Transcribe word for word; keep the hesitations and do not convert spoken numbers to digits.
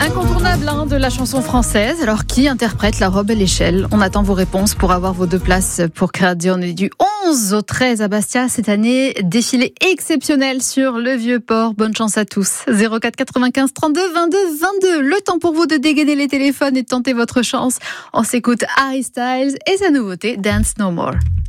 Incontournable hein, de la chanson française. Alors, qui interprète La Robe et l'échelle? On attend vos réponses pour avoir vos deux places pour Création du onze au treize à Bastia cette année. Défilé exceptionnel sur le Vieux-Port. Bonne chance à tous. zéro quatre quatre-vingt-quinze trente-deux vingt-deux vingt-deux. Le temps pour vous de dégainer les téléphones et de tenter votre chance. On s'écoute Harry Styles et sa nouveauté Dance No More.